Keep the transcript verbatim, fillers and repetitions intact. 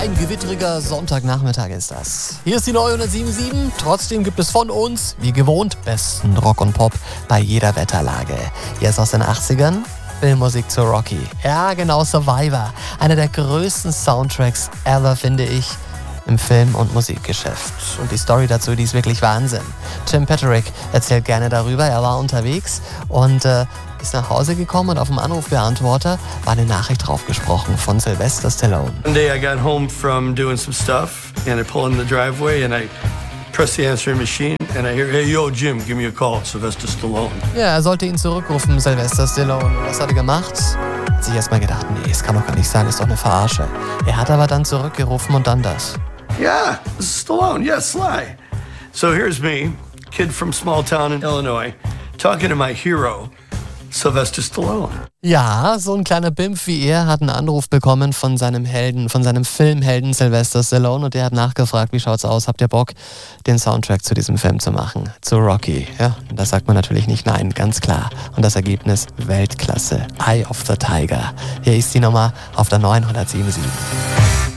Ein gewittriger Sonntagnachmittag ist das. Hier ist die neue hundertsieben Komma sieben. Trotzdem gibt es von uns, wie gewohnt, besten Rock und Pop bei jeder Wetterlage. Hier ist aus den achtzigern Filmmusik zu Rocky. Ja, genau, Survivor. Einer der größten Soundtracks ever, finde ich, im Film- und Musikgeschäft. Und die Story dazu, die ist wirklich Wahnsinn. Tim Patrick erzählt gerne darüber. Er war unterwegs und äh, ist nach Hause gekommen und auf dem Anrufbeantworter war eine Nachricht draufgesprochen von Sylvester Stallone. One day I got home from doing some stuff and I pull in the driveway and I press the answering machine and I hear, hey, yo, Jim, give me a call, Sylvester Stallone. Ja, er sollte ihn zurückrufen, Sylvester Stallone. Was hat er gemacht? Hat sich erstmal gedacht, nee, es kann doch gar nicht sein, ist doch eine Verarsche. Er hat aber dann zurückgerufen und dann das. Yeah, this is Stallone. Yeah, Sly. So here's me, kid from small town in Illinois, talking to my hero, Sylvester Stallone. Ja, so ein kleiner Bimf wie er hat einen Anruf bekommen von seinem Helden, von seinem Filmhelden Sylvester Stallone und der hat nachgefragt, wie schaut's aus, habt ihr Bock, den Soundtrack zu diesem Film zu machen, zu Rocky? Ja, da sagt man natürlich nicht nein, ganz klar. Und das Ergebnis Weltklasse, Eye of the Tiger. Hier ist die Nummer auf der neuen hundertsieben Komma sieben.